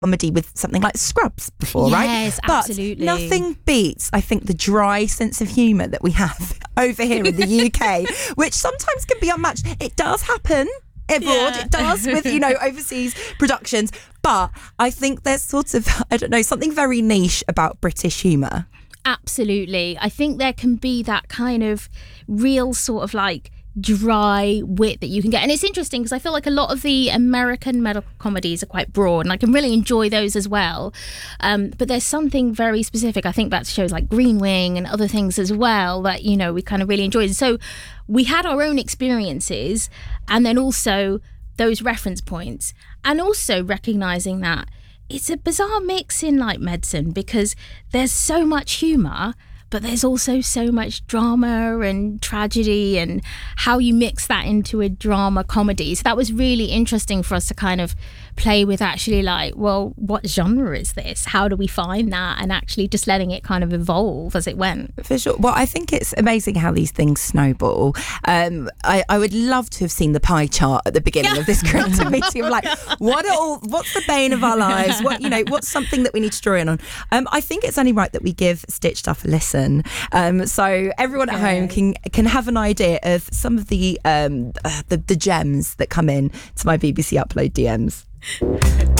comedy with something like Scrubs before, right? Yes, absolutely. But nothing beats, I think, the dry sense of humour that we have over here in the UK, which sometimes can be unmatched. It does happen abroad, it does with, overseas productions. But I think there's sort of, I don't know, something very niche about British humour. Absolutely. I think there can be that kind of real sort of like dry wit that you can get, and it's interesting because I feel like a lot of the American medical comedies are quite broad and I can really enjoy those as well, but there's something very specific, I think, about shows like Green Wing and other things as well that we kind of really enjoyed. So we had our own experiences, and then also those reference points, and also recognizing that it's a bizarre mix in like medicine because there's so much humor, but there's also so much drama and tragedy, and how you mix that into a drama comedy. So that was really interesting for us to kind of play with, actually, like, well, what genre is this? How do we find that? And actually just letting it kind of evolve as it went. For sure. Well, I think it's amazing how these things snowball. I would love to have seen the pie chart at the beginning of this creative meeting of like, what's the bane of our lives? What's something that we need to draw in on? I think it's only right that we give Stitch Stuff a listen. So everyone at home can have an idea of some of the gems that come in to my BBC Upload DMs.